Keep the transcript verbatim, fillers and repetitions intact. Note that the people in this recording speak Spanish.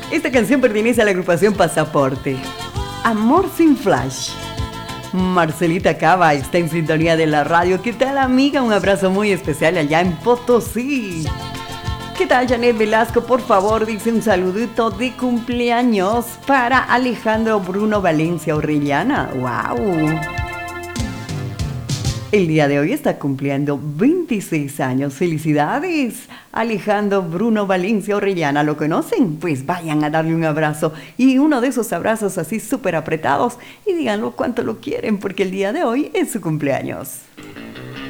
Esta canción pertenece a la agrupación Pasaporte. Amor sin flash. Marcelita Cava está en sintonía de la radio. ¿Qué tal, amiga? Un abrazo muy especial allá en Potosí. ¿Qué tal, Janet Velasco? Por favor, dice un saludito de cumpleaños para Alejandro Bruno Valencia Orellana. ¡Wow! El día de hoy está cumpliendo veintiséis años. ¡Felicidades! Alejandro Bruno Valencia Orellana, ¿lo conocen? Pues vayan a darle un abrazo, y uno de esos abrazos así súper apretados, y díganlo cuánto lo quieren, porque el día de hoy es su cumpleaños.